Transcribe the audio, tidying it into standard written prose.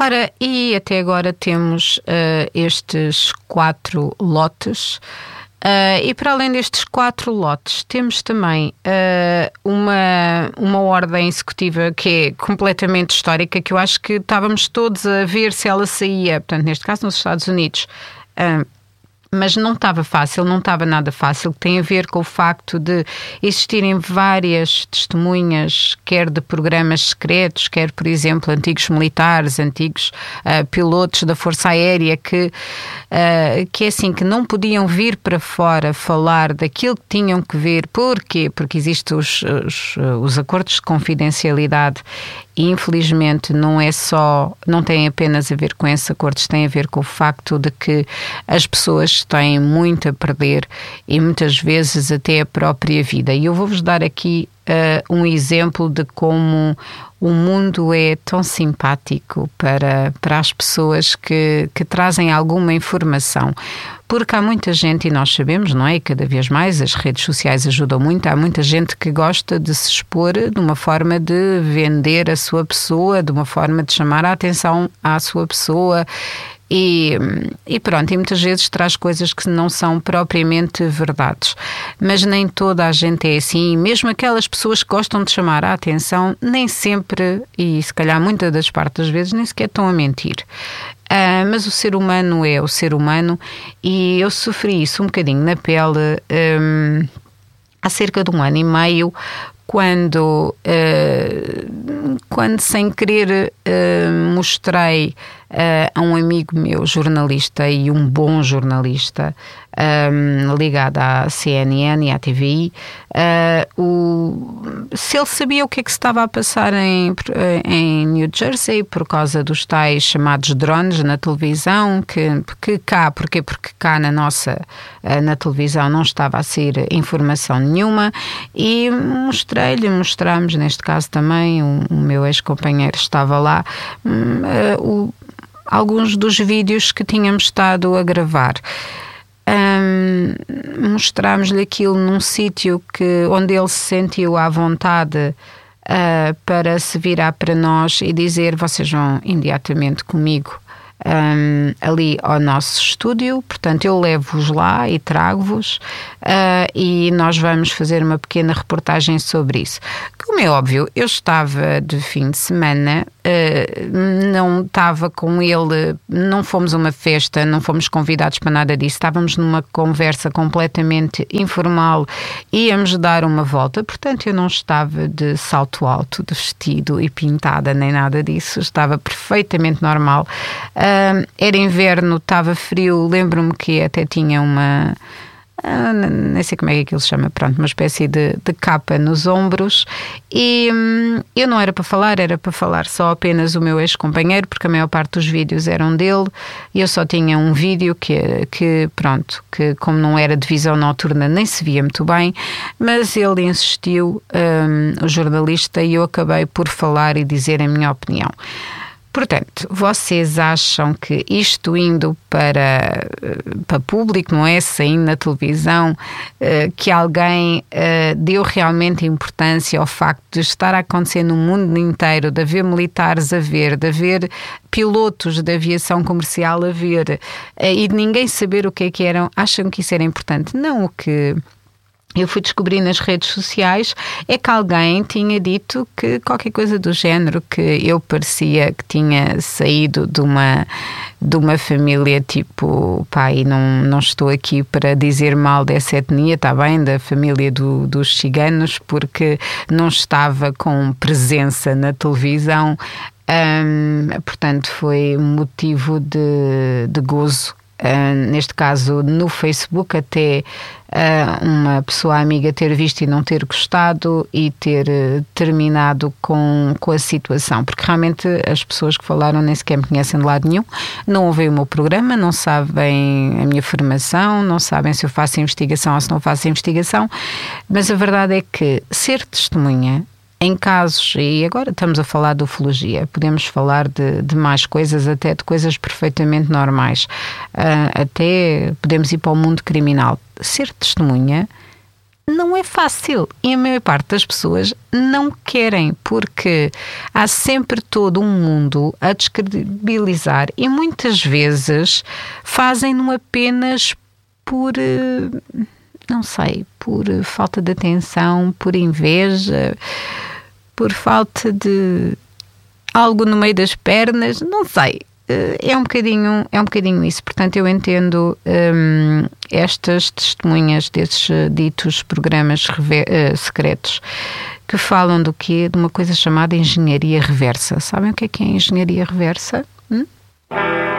Ora, e até agora temos estes 4 lotes. E para além destes 4 lotes, temos também uma ordem executiva que é completamente histórica, que eu acho que estávamos todos a ver se ela saía, portanto, neste caso nos Estados Unidos. Mas não estava fácil, não estava nada fácil, que tem a ver com o facto de existirem várias testemunhas, quer de programas secretos, quer, por exemplo, antigos militares, antigos pilotos da Força Aérea, que é assim, que não podiam vir para fora falar daquilo que tinham que ver. Porquê? Porque existem os acordos de confidencialidade. E infelizmente não tem apenas a ver com esses acordos, tem a ver com o facto de que as pessoas têm muito a perder e muitas vezes até a própria vida. E eu vou-vos dar aqui um exemplo de como o mundo é tão simpático para as pessoas que trazem alguma informação. Porque há muita gente, e nós sabemos, não é? E cada vez mais as redes sociais ajudam muito, há muita gente que gosta de se expor de uma forma de vender a sua pessoa, de uma forma de chamar a atenção à sua pessoa. E pronto, e muitas vezes traz coisas que não são propriamente verdades. Mas nem toda a gente é assim, mesmo aquelas pessoas que gostam de chamar a atenção, nem sempre, e se calhar muitas das partes das vezes, nem sequer estão a mentir. Mas o ser humano é o ser humano, e eu sofri isso um bocadinho na pele há cerca de 1 ano e meio, quando sem querer mostrei a um amigo meu, jornalista, e um bom jornalista, ligado à CNN e à TVI, se ele sabia o que é que se estava a passar em New Jersey por causa dos tais chamados drones na televisão, que cá, porque cá na televisão não estava a sair informação nenhuma, e mostramos, neste caso também, o meu ex-companheiro estava lá, alguns dos vídeos que tínhamos estado a gravar. Mostrámos-lhe aquilo num sítio onde ele se sentiu à vontade para se virar para nós e dizer: vocês vão imediatamente comigo ali ao nosso estúdio, portanto eu levo-vos lá e trago-vos, e nós vamos fazer uma pequena reportagem sobre isso. Como é óbvio, eu estava de fim de semana, não estava com ele, não fomos a uma festa, não fomos convidados para nada disso, estávamos numa conversa completamente informal, íamos dar uma volta, portanto eu não estava de salto alto, de vestido e pintada, nem nada disso, estava perfeitamente normal. Era inverno, estava frio, lembro-me que até tinha uma... nem sei como é que aquilo se chama, pronto, uma espécie de capa nos ombros, e eu não era para falar, era para falar só apenas o meu ex-companheiro, porque a maior parte dos vídeos eram dele, e eu só tinha um vídeo que como não era de visão noturna nem se via muito bem, mas ele insistiu, o jornalista, e eu acabei por falar e dizer a minha opinião. Portanto, vocês acham que isto indo para público, não é? Saindo na televisão, que alguém deu realmente importância ao facto de estar a acontecer no mundo inteiro, de haver militares a ver, de haver pilotos de aviação comercial a ver, e de ninguém saber o que é que eram? Acham que isso era importante? Não, o que eu fui descobrir nas redes sociais é que alguém tinha dito que qualquer coisa do género, que eu parecia que tinha saído de uma família tipo, e não estou aqui para dizer mal dessa etnia, está bem, da família dos ciganos, porque não estava com presença na televisão, portanto foi motivo de gozo. Neste caso no Facebook, até uma pessoa amiga ter visto e não ter gostado e ter terminado com a situação, porque realmente as pessoas que falaram nem sequer me conhecem de lado nenhum, não ouvem o meu programa, não sabem a minha formação, não sabem se eu faço investigação ou se não faço investigação, mas a verdade é que ser testemunha em casos, e agora estamos a falar de ufologia, podemos falar de mais coisas, até de coisas perfeitamente normais, até podemos ir para o mundo criminal. Ser testemunha não é fácil e a maior parte das pessoas não querem, porque há sempre todo um mundo a descredibilizar e muitas vezes fazem-no apenas por, não sei, por falta de atenção, por inveja, por falta de algo no meio das pernas, não sei. É um bocadinho isso. Portanto, eu entendo estas testemunhas desses ditos programas secretos que falam do quê? De uma coisa chamada engenharia reversa. Sabem o que é engenharia reversa?